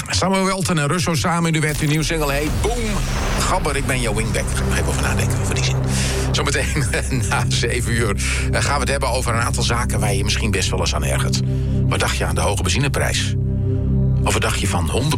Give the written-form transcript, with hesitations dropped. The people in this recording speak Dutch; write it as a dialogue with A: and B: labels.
A: Samuel Welten en Russo samen in de duet. Hun nieuwe single heet Boom. Gabber, ik ben jouw wingback. Ga ik even over nadenken, over die zin. Zometeen na 7 uur gaan we het hebben over een aantal zaken waar je misschien best wel eens aan ergert. Wat dacht je aan de hoge benzineprijs? Of wat dacht je van